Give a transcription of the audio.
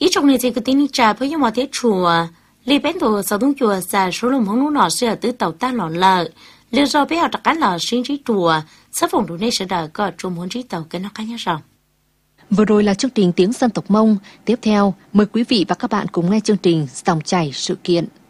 ý trong này thì cái tin trả với những mọi thế chùa li bên tổ sau đông chùa xả số lượng món nấu nọ sẽ từ tàu ta lọ lợ lừa do bé học đặc cán lọ sinh trí chùa sắp phòng đủ này sẽ đợi có chung muốn trí tàu cái nó cá nhau rồi. Vừa rồi là chương trình Tiếng Dân tộc Mông. Tiếp theo, mời quý vị và các bạn cùng nghe chương trình Dòng chảy sự kiện.